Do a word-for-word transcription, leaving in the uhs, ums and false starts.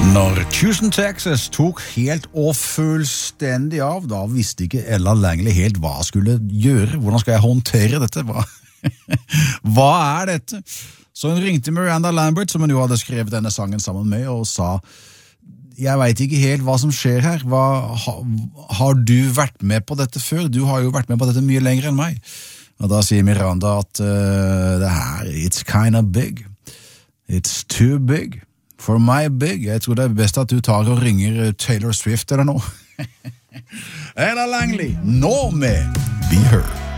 Når Houston, Texas tok helt og fullstendig av, da visste ikke Ella Langley helt hva hun skulle gjøre. Hvordan skal jeg håndtere dette? Hva, hva er dette? Så hun ringte Miranda Lambert, som hun jo hadde skrevet denne sangen sammen med, og sa, jeg vet ikke helt hva som skjer her. Hva, ha, har du vært med på dette før? Du har jo vært med på dette mye lenger enn meg. Og da sier Miranda at uh, det her, it's kind of big. It's too big. For my big. Jeg tror det er best at du tar og ringer Taylor Swift eller noe. Ella Langley, nå med Be Her.